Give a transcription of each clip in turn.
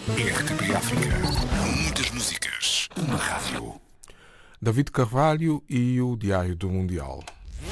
RTP África. Muitas músicas. Uma rádio. David Carvalho e o Diário do Mundial.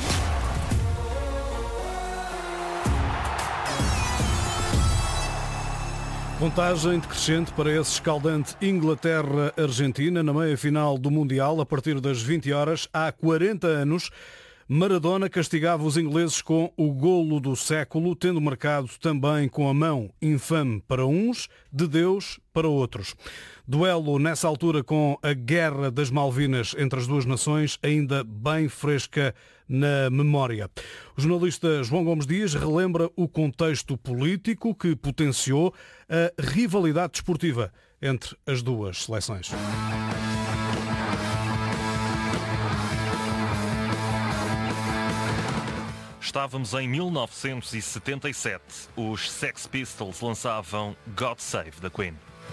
Contagem decrescente para esse escaldante Inglaterra-Argentina na meia-final do Mundial, a partir das 20 horas. Há 40 anos, Maradona castigava os ingleses com o golo do século, tendo marcado também com a mão infame para uns, de Deus para outros. Duelo nessa altura com a Guerra das Malvinas entre as duas nações, ainda bem fresca na memória. O jornalista João Gomes Dias relembra o contexto político que potenciou a rivalidade desportiva entre as duas seleções. Estávamos em 1977. Os Sex Pistols lançavam God Save the Queen.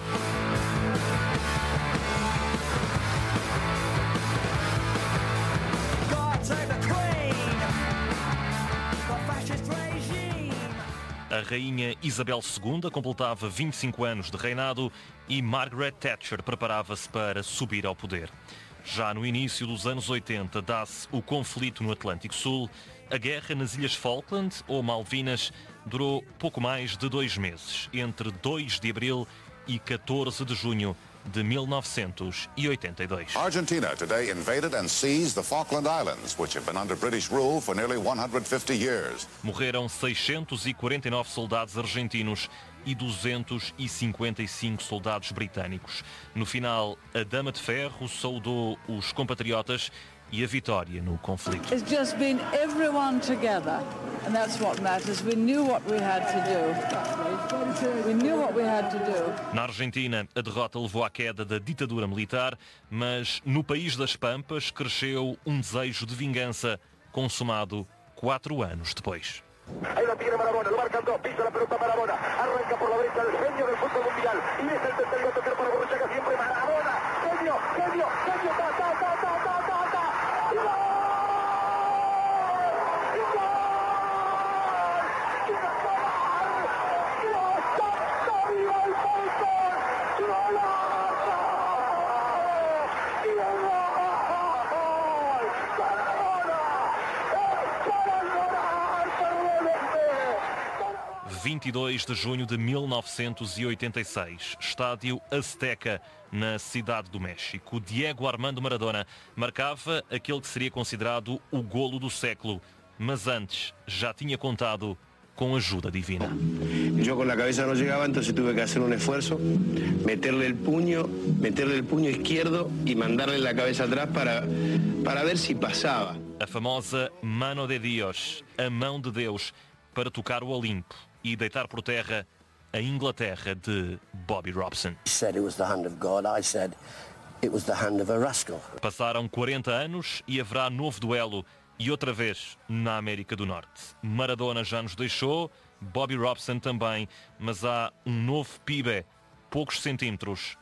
A rainha Isabel II completava 25 anos de reinado e Margaret Thatcher preparava-se para subir ao poder. Já no início dos anos 80 dá-se o conflito no Atlântico Sul. A guerra nas Ilhas Falkland ou Malvinas durou pouco mais de 2 meses, entre 2 de abril e 14 de junho de 1982. Argentina today invaded and seized the Falkland Islands, which have been under British rule for nearly 150 years. Morreram 649 soldados argentinos e 255 soldados britânicos. No final, a Dama de Ferro saudou os compatriotas e a vitória no conflito. It's just been everyone together, and that's what matters. We knew what we had to do. We knew what we had to do. Na Argentina, a derrota levou à queda da ditadura militar, mas no país das Pampas cresceu um desejo de vingança, consumado 4 anos depois. Ahí la tiene Maradona, lo marcan dos, pisa la pelota Maradona, arranca por la derecha el genio del fútbol mundial y es el tercero a tocar para Borruchaga siempre Maradona, genio, genio, genio, ta, ta, ta, ta, ta, ta, ta, ¡gol! ¡Gol! 22 de junho de 1986, estádio Azteca, na cidade do México. Diego Armando Maradona marcava aquele que seria considerado o golo do século, mas antes já tinha contado com ajuda divina. Yo con la cabeza no llegaba, entonces tuve que hacer un esfuerzo, meterle el puño izquierdo y mandarle la cabeza atrás para ver si pasaba. A famosa Mano de Dios, a mão de Deus, para tocar o Olimpo e deitar por terra a Inglaterra de Bobby Robson. He said it was the hand of God. I said it was the hand of a rascal. Passaram 40 anos e haverá novo duelo e outra vez na América do Norte. Maradona já nos deixou, Bobby Robson também, mas há um novo pibe, poucos centímetros